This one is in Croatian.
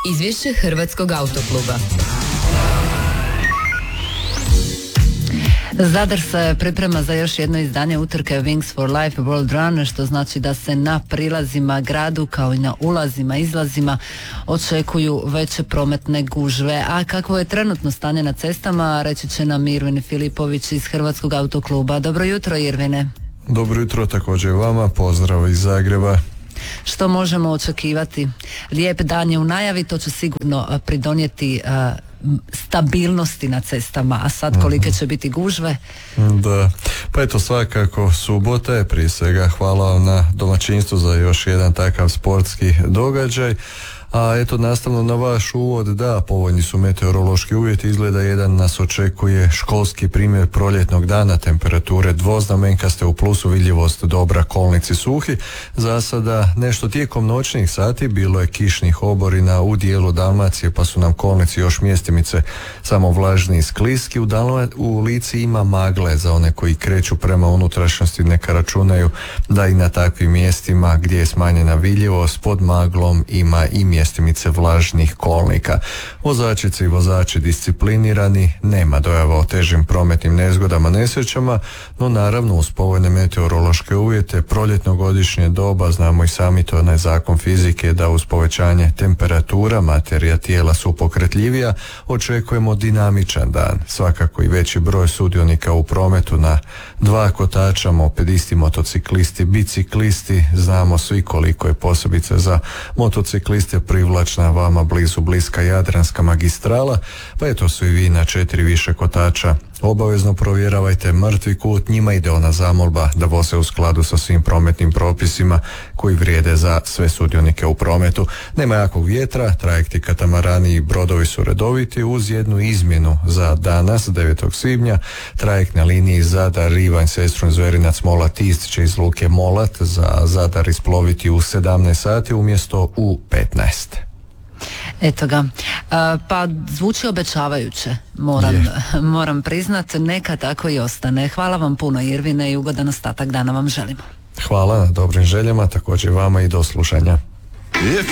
Izvješće Hrvatskog autokluba. Zadar se priprema za još jedno izdanje utrke Wings for Life World Run, što znači da se na prilazima gradu kao i na ulazima, izlazima očekuju veće prometne gužve. A kakvo je trenutno stanje na cestama, reći će nam Irvin Filipović iz Hrvatskog autokluba. Dobro jutro, Irvine. Dobro jutro također vama, pozdrav iz Zagreba. Što možemo očekivati? Lijep dan je u najavi, to će sigurno pridonijeti stabilnosti na cestama, a sad kolike će biti gužve? Da, pa eto, svakako subota je, prije svega hvala vam na domaćinstvu za još jedan takav sportski događaj. A eto, nastavno na vaš uvod, da, povoljni su meteorološki uvjeti, izgleda jedan nas očekuje školski primjer proljetnog dana, temperature dvoznamenkaste, u plusu vidljivost dobra, kolnici suhi. Za sada nešto tijekom noćnih sati bilo je kišnih oborina u dijelu Dalmacije, pa su nam kolnici još mjestimice samo vlažni i skliski. U Lici ima magle, za one koji kreću prema unutrašnjosti neka računaju da i na takvim mjestima gdje je smanjena vidljivost pod maglom ima i mjestimice vlažnih kolnika. Vozačice i vozači disciplinirani, nema dojava o težim prometnim nezgodama, nesrećama, no naravno uz povoljne meteorološke uvjete, proljetno godišnje doba, znamo i sami, to je zakon fizike da uz povećanje temperatura materija tijela su pokretljivija, očekujemo dinamičan dan. Svakako i veći broj sudionika u prometu na dva kotača, mopedisti, motociklisti, biciklisti, znamo svi koliko je posebice za motocikliste privlačna vama bliska Jadranska magistrala, pa eto su i vi na 4 više kotača. Obavezno provjeravajte mrtvi kut, njima ide ona zamolba da voze u skladu sa svim prometnim propisima koji vrijede za sve sudionike u prometu. Nema jakog vjetra, trajekti, katamarani i brodovi su redoviti uz jednu izmjenu za danas, 9. svibnja. Trajekt na liniji Zadar, Rivanj, Sestrun, Zverinac, Molat, Ist će iz luke Molat za Zadar isploviti u 17 sati umjesto u 15. Eto ga. Pa zvuči obećavajuće, moram priznat, neka tako i ostane. Hvala vam puno, Irvine, i ugodan ostatak dana vam želimo. Hvala na dobrim željama, također vama i do slušanja. If